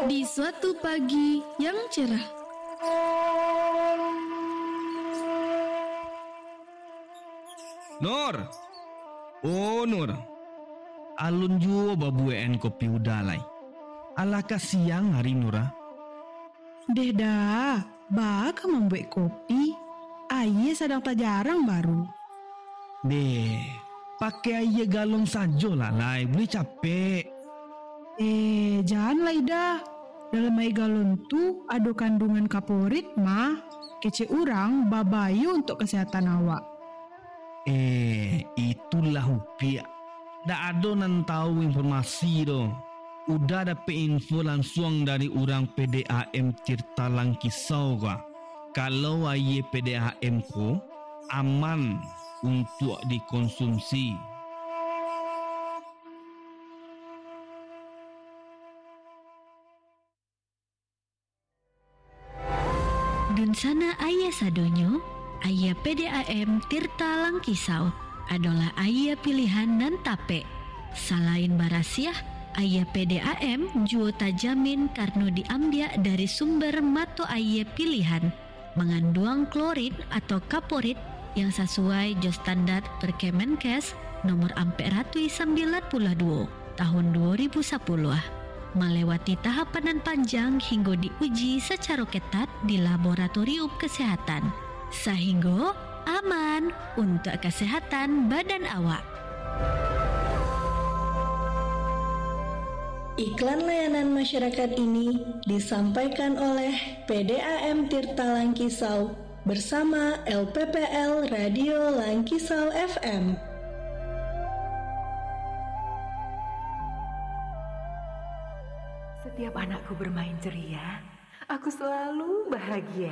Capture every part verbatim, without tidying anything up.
Di suatu pagi yang cerah. Nur, oh Nur, alun juo babuen kopi udalai. Alakah siang hari Nura? Deda, baka membuat kopi. Ayah sedang tak jarang baru. Deh, pakai ayah galon saja lah, lai. Boleh capek. Eh, janganlah Ida. Dalam air galon tu ada kandungan kaporit mah. Kece urang babayu untuk kesehatan awak. Eh, itulah upia. Dak ada nan tahu informasi do. Udah dapet info langsung dari orang P D A M Tirta Langkisau kah. Kalau air P D A M ko aman untuk dikonsumsi. Dun sana ayah sadonyo, ayah P D A M Tirta Langkisau adalah ayah pilihan nan tape. Selain barasiah, ayah P D A M juga tajamin karena diambil dari sumber mato ayah pilihan, mengandung klorid atau kaporit yang sesuai jo standar per Kemenkes nomor empat ratus sembilan puluh dua tahun dua ribu sepuluh. Melewati tahapan panjang hingga diuji secara ketat di laboratorium kesehatan, sehingga aman untuk kesehatan badan awak. Iklan layanan masyarakat ini disampaikan oleh P D A M Tirta Langkisau bersama L P P L Radio Langkisau F M. Setiap anakku bermain ceria, aku selalu bahagia.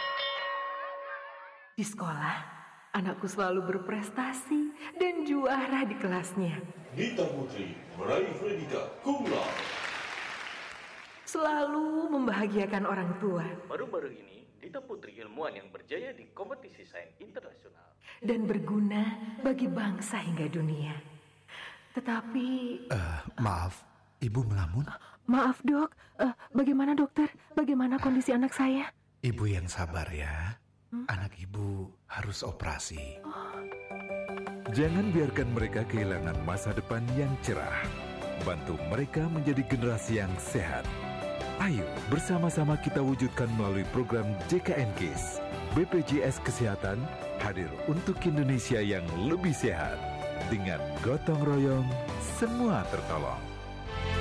Di sekolah, anakku selalu berprestasi dan juara di kelasnya. Nita Putri meraih predikat cum laude. Selalu membahagiakan orang tua. Baru-baru ini, Nita Putri ilmuwan yang berjaya di kompetisi sains internasional. Dan berguna bagi bangsa hingga dunia. Tetapi... Uh, maaf, Ibu melamun? Maaf dok, uh, bagaimana dokter? Bagaimana kondisi anak saya? Ibu yang sabar ya. Hmm? Anak ibu harus operasi. Oh. Jangan biarkan mereka kehilangan masa depan yang cerah. Bantu mereka menjadi generasi yang sehat. Ayo bersama-sama kita wujudkan melalui program J K N K I S. B P J S Kesehatan hadir untuk Indonesia yang lebih sehat. Dengan gotong royong, semua tertolong.